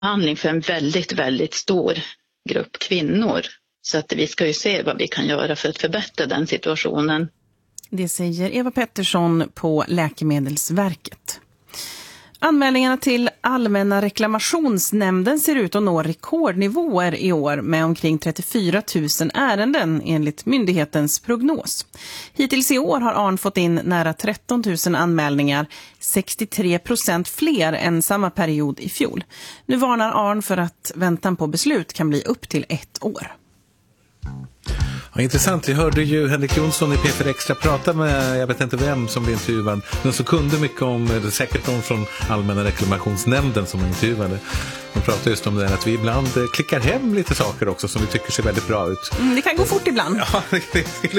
behandling för en väldigt, väldigt stor grupp kvinnor. Så att vi ska ju se vad vi kan göra för att förbättra den situationen. Det säger Eva Pettersson på Läkemedelsverket. Anmälningarna till Allmänna reklamationsnämnden ser ut att nå rekordnivåer i år med omkring 34 000 ärenden enligt myndighetens prognos. Hittills i år har ARN fått in nära 13 000 anmälningar, 63% fler än samma period i fjol. Nu varnar ARN för att väntan på beslut kan bli upp till 1 år. Ja, intressant, vi hörde ju Henrik Jonsson i P4 Extra prata med, jag vet inte vem som blev intervjuad, men så kunde mycket om, säkert någon från Allmänna reklamationsnämnden som var intervjuade. De pratade just om det att vi ibland klickar hem lite saker också som vi tycker ser väldigt bra ut. Det kan gå fort ibland. Ja, det